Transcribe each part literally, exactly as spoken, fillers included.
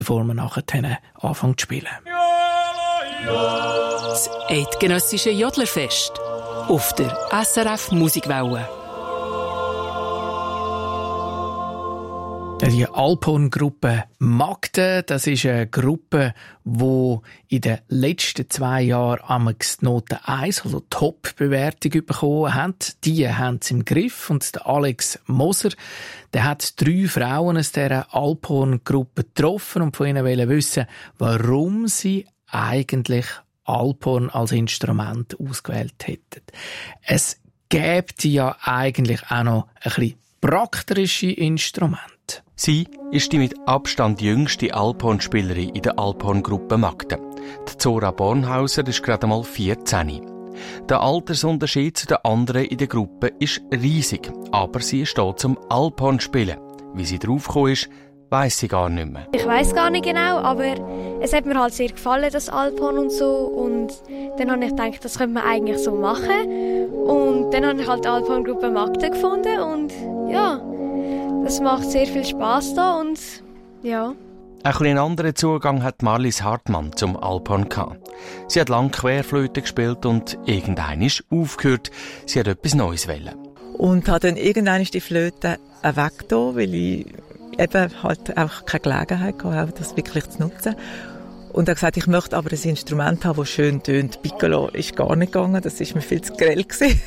bevor wir nachher anfangen zu spielen. Das eidgenössische Jodlerfest auf der S R F Musikwelle. Die Alphorn-Gruppe Magde, das ist eine Gruppe, die in den letzten zwei Jahren amigs die Note eins, also Top-Bewertung bekommen hat. Die haben es im Griff. Und der Alex Moser, der hat drei Frauen aus dieser Alphorn-Gruppe getroffen und von ihnen wollen wissen, warum sie eigentlich Alphorn als Instrument ausgewählt hätten. Es gäbe ja eigentlich auch noch ein bisschen praktische Instrumente. Sie ist die mit Abstand jüngste Alphorn-Spielerin in der Alphorn-Gruppe Magde. Die Zora Bornhauser ist gerade einmal vierzehn. Der Altersunterschied zu den anderen in der Gruppe ist riesig, aber sie ist hier zum Alphorn-Spielen. Wie sie draufgekommen ist, weiss sie gar nicht mehr. Ich weiss gar nicht genau, aber es hat mir halt sehr gefallen, das Alphorn und so. Und dann habe ich gedacht, das könnte man eigentlich so machen. Und dann habe ich halt die Alphorn-Gruppe Magde gefunden und ja, es macht sehr viel Spass da und ja. Ein bisschen anderen Zugang hat Marlies Hartmann zum Alphorn gehabt. Sie hat lange Querflöte gespielt und irgendwann ist aufgehört. Sie hat etwas Neues wollen. Und habe dann irgendwann die Flöte weggetan, weil ich eben halt auch keine Gelegenheit hatte, das wirklich zu nutzen. Und er hat gesagt, ich möchte aber ein Instrument haben, das schön tönt. Piccolo ist gar nicht gegangen, das war mir viel zu grell gewesen.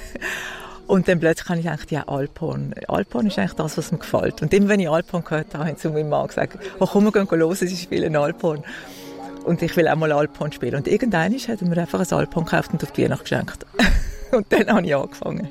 Und dann plötzlich habe ich gedacht, ja, Alphorn. Alphorn ist eigentlich das, was mir gefällt. Und immer wenn ich Alphorn gehört habe, habe ich zu meinem Mann gesagt, oh, komm, wir gehen los, sie spielen Alphorn. Und ich will auch mal Alphorn spielen. Und irgendwann hat er mir einfach ein Alphorn gekauft und auf die Weihnacht geschenkt. Und dann habe ich angefangen.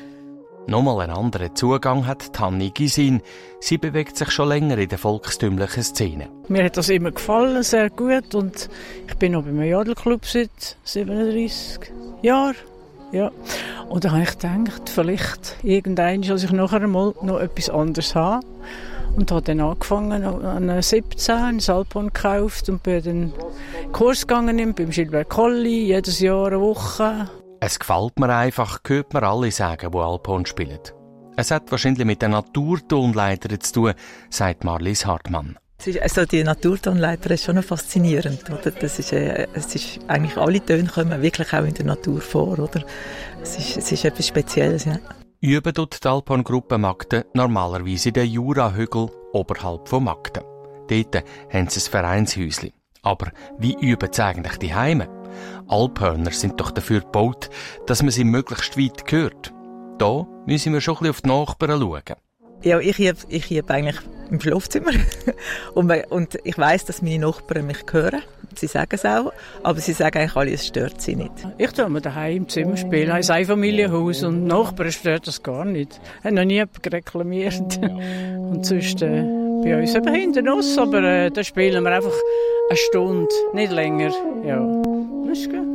Nochmal einen anderen Zugang hat Tanni Gisin. Sie bewegt sich schon länger in der volkstümlichen Szene. Mir hat das immer gefallen, sehr gut. Und ich bin noch beim Jodelclub seit siebenunddreissig Jahren. Ja. Und dann habe ich gedacht, vielleicht irgendwann, als ich nachher mal noch etwas anderes habe. Und habe dann angefangen, an siebzehn, ein Alphorn gekauft und bin dann Kurs gegangen beim Gilbert Colli, jedes Jahr eine Woche. Es gefällt mir einfach, hört man alle sagen, die Alphorn spielen. Es hat wahrscheinlich mit den Naturtonleitern zu tun, sagt Marlies Hartmann. Also die Naturtonleiter ist schon faszinierend, oder? Das ist, äh, es ist eigentlich alle Töne kommen wirklich auch in der Natur vor, oder? Es ist, es ist etwas Spezielles, ja. Üben tut die Alphorn-Gruppe Magde normalerweise in den Jurahügel oberhalb von Magde. Dort haben sie ein Vereinshäuschen. Aber wie üben sie eigentlich die Heime? Alphörner sind doch dafür gebaut, dass man sie möglichst weit hört. Da müssen wir schon ein bisschen auf die Nachbarn schauen. Ja, ich übe, ich übe eigentlich im Schlafzimmer. und, und ich weiss, dass meine Nachbarn mich hören. Sie sagen es auch. Aber sie sagen eigentlich alle, es stört sie nicht. Ich tue mir daheim im Zimmer spielen. Ich habe ein Einfamilienhaus und Nachbarn stört das gar nicht. Ich habe noch nie jemanden reklamiert. Und sonst äh, bei uns eben hinten raus. Aber äh, da spielen wir einfach eine Stunde, nicht länger. Ja, das ist gut.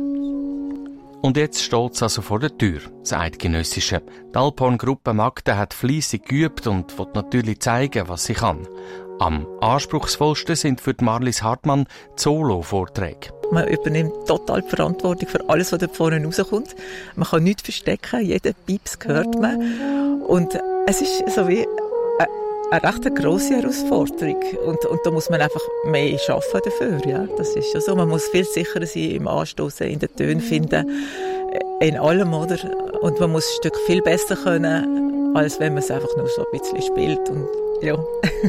Und jetzt steht es also vor der Tür, das Eidgenössische. Die Alphorn-Gruppe Magde hat fleissig geübt und will natürlich zeigen, was sie kann. Am anspruchsvollsten sind für die Marlies Hartmann die Solo-Vorträge. Man übernimmt total die Verantwortung für alles, was da vorne rauskommt. Man kann nichts verstecken, jeden Pieps hört man. Und es ist so wie eine, eine recht grosse Herausforderung. Und, und da muss man einfach mehr arbeiten dafür. Ja, das ist ja so. Man muss viel sicherer sein im Anstossen, in den Tönen finden, in allem, oder? Und man muss ein Stück viel besser können, als wenn man es einfach nur so ein bisschen spielt. Und, ja.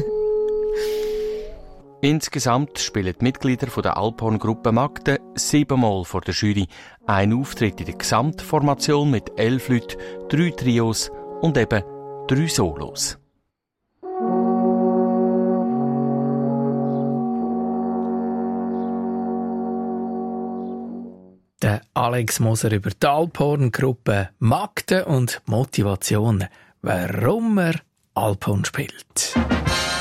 Insgesamt spielen die Mitglieder der Alphorn-Gruppe Magde siebenmal vor der Jury. Ein Auftritt in der Gesamtformation mit elf Leuten, drei Trios und eben drei Solos. Der Alex Moser über die Alphorn-Gruppe Magde und Motivation, warum er Alphorn spielt.